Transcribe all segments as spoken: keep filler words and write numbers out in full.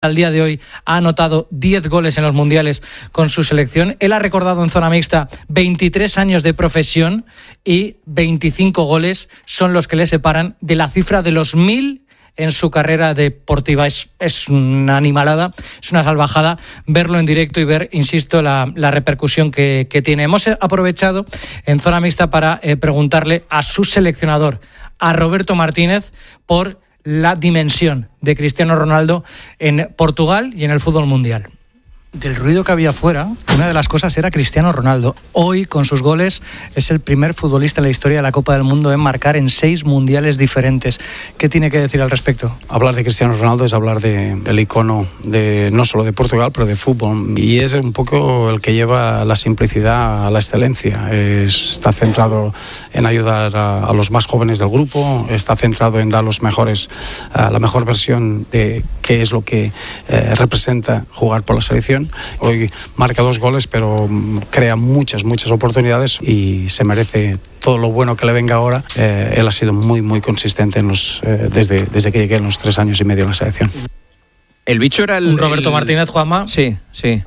al día de hoy ha anotado diez goles en los mundiales con su selección. Él ha recordado en zona mixta veintitrés años de profesión y veinticinco goles son los que le separan de la cifra de los mil en su carrera deportiva. Es, es una animalada, es una salvajada verlo en directo y ver, insisto, la, la repercusión que, que tiene. Hemos aprovechado en zona mixta para eh, preguntarle a su seleccionador, a Roberto Martínez, por la dimensión de Cristiano Ronaldo en Portugal y en el fútbol mundial. Del ruido que había afuera, una de las cosas era Cristiano Ronaldo. Hoy, con sus goles, es el primer futbolista en la historia de la Copa del Mundo en marcar en seis mundiales diferentes. ¿Qué tiene que decir al respecto? Hablar de Cristiano Ronaldo es hablar de, del icono de, no solo de Portugal, pero de fútbol. Y es un poco el que lleva la simplicidad a la excelencia. Es, está centrado en ayudar a, a los más jóvenes del grupo, está centrado en dar los mejores, uh, la mejor versión de qué es lo que uh, representa jugar por la selección. Hoy marca dos goles, pero crea muchas, muchas oportunidades y se merece todo lo bueno que le venga ahora. Eh, él ha sido muy, muy consistente en los, eh, desde, desde que llegué en los tres años y medio en la selección. El bicho era el... Un Roberto el... Martínez, Juanma. Sí, sí.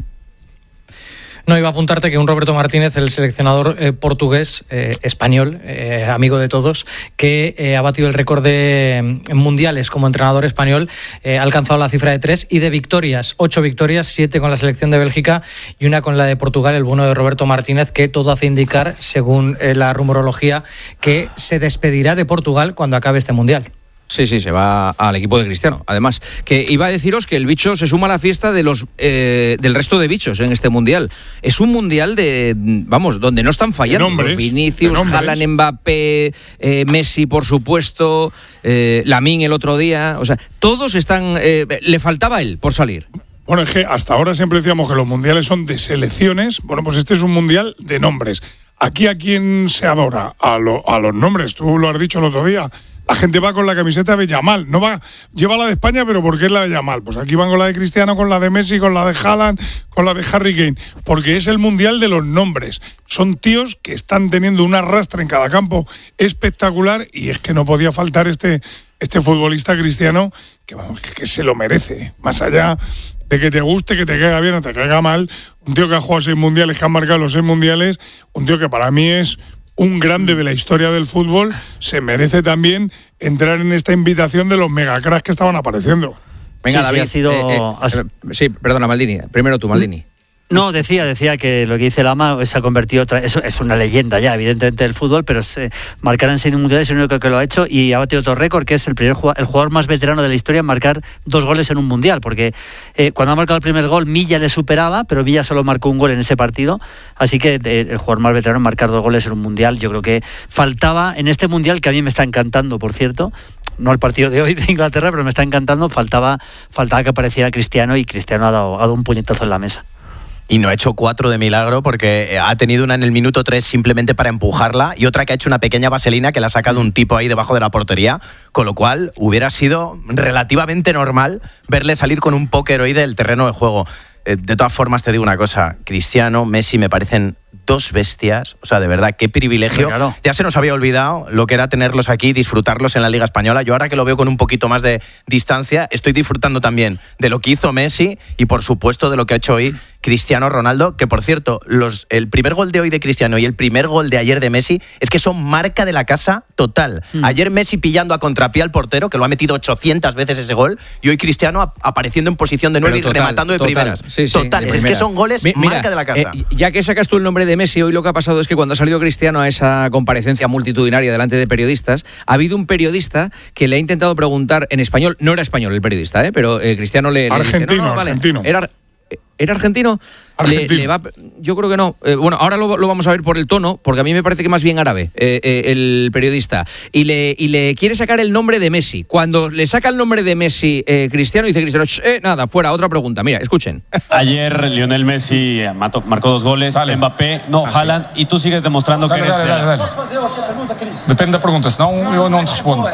No, iba a apuntarte que un Roberto Martínez, el seleccionador eh, portugués, eh, español, eh, amigo de todos, que eh, ha batido el récord de eh, mundiales como entrenador español, eh, ha alcanzado la cifra de tres y de victorias, ocho victorias, siete con la selección de Bélgica y una con la de Portugal, el bueno de Roberto Martínez, que todo hace indicar, según eh, la rumorología, que se despedirá de Portugal cuando acabe este mundial. Sí, sí, se va al equipo de Cristiano. Además, que iba a deciros que el bicho se suma a la fiesta de los eh, del resto de bichos en este mundial. Es un mundial de, vamos, donde no están fallando. Nombres, los Vinicius, Haaland, Mbappé, eh, Messi, por supuesto, eh, Lamine el otro día. O sea, todos están. Eh, le faltaba él por salir. Bueno, es que hasta ahora siempre decíamos que los mundiales son de selecciones. Bueno, pues este es un mundial de nombres. Aquí a quién se adora, a, lo, a los nombres. Tú lo has dicho el otro día. La gente va con la camiseta de Yamal, no va, lleva la de España, pero ¿por qué es la de Yamal? Pues aquí van con la de Cristiano, con la de Messi, con la de Haaland, con la de Harry Kane, porque es el mundial de los nombres. Son tíos que están teniendo un arrastre en cada campo espectacular y es que no podía faltar este, este futbolista Cristiano que, vamos, que se lo merece, más allá de que te guste, que te caiga bien o te caiga mal. Un tío que ha jugado seis mundiales, que ha marcado los seis mundiales, un tío que para mí es un grande de la historia del fútbol, se merece también entrar en esta invitación de los megacracks que estaban apareciendo. Venga, sí, David, sí, ha sido... eh, eh, sí, perdona, Maldini. Primero tú, Maldini. No, decía, decía que lo que dice Lama se ha convertido otra, es, es una leyenda ya, evidentemente, del fútbol, pero se, marcar en seis mundiales es el único que lo ha hecho y ha batido otro récord, que es el primer jugador, el jugador más veterano de la historia en marcar dos goles en un mundial, porque eh, cuando ha marcado el primer gol, Milla le superaba, pero Milla solo marcó un gol en ese partido, así que eh, el jugador más veterano en marcar dos goles en un mundial, yo creo que faltaba en este mundial, que a mí me está encantando, por cierto, no el partido de hoy de Inglaterra, pero me está encantando, faltaba, faltaba que apareciera Cristiano y Cristiano ha dado, ha dado un puñetazo en la mesa. Y no ha hecho cuatro de milagro porque ha tenido una en el minuto tres simplemente para empujarla y otra que ha hecho una pequeña vaselina que la ha sacado un tipo ahí debajo de la portería, con lo cual hubiera sido relativamente normal verle salir con un póker hoy del terreno de juego. De todas formas te digo una cosa, Cristiano, Messi me parecen dos bestias, o sea, de verdad, qué privilegio. Claro. Ya se nos había olvidado lo que era tenerlos aquí, disfrutarlos en la Liga Española. Yo ahora que lo veo con un poquito más de distancia, estoy disfrutando también de lo que hizo Messi y por supuesto de lo que ha hecho hoy Cristiano Ronaldo, que por cierto, los, el primer gol de hoy de Cristiano y el primer gol de ayer de Messi es que son marca de la casa total. Mm. Ayer Messi pillando a contrapié al portero, que lo ha metido ochocientas veces ese gol, y hoy Cristiano a, apareciendo en posición de nueve y rematando de total, primeras. Sí, sí, Totales, de es que son goles Mira, marca de la casa. Eh, ya que sacas tú el nombre de Messi, hoy lo que ha pasado es que cuando ha salido Cristiano a esa comparecencia multitudinaria delante de periodistas, ha habido un periodista que le ha intentado preguntar en español, no era español el periodista, ¿eh? pero eh, Cristiano le, le argentino, dice, no, no, vale, argentino. Era, ¿Era argentino? Argentino. Le, le va, yo creo que no. Eh, bueno, ahora lo, lo vamos a ver por el tono, porque a mí me parece que más bien árabe eh, eh, el periodista. Y le, y le quiere sacar el nombre de Messi. Cuando le saca el nombre de Messi, eh, Cristiano, dice Cristiano, eh, nada, fuera, otra pregunta. Mira, escuchen. Ayer Lionel Messi mató, marcó dos goles, dale. Mbappé, no, ah, Haaland, sí. Y tú sigues demostrando dale, que eres... Dale, dale, dale. Depende da pergunta, senão eu não te respondo.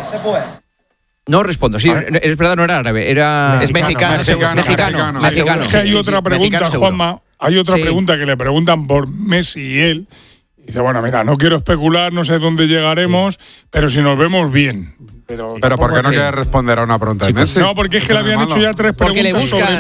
No respondo, sí, es verdad, no era árabe, era es mexicano, mexicano, mexicano, mexicano. Es que hay otra pregunta, Juanma, hay otra sí. pregunta que le preguntan por Messi y él, y Dice, bueno, mira, no quiero especular, no sé dónde llegaremos, pero si nos vemos bien. Pero, pero ¿por qué no quieres responder a una pregunta de Messi? No, porque es que le habían hecho ya tres porque preguntas le buscan, sobre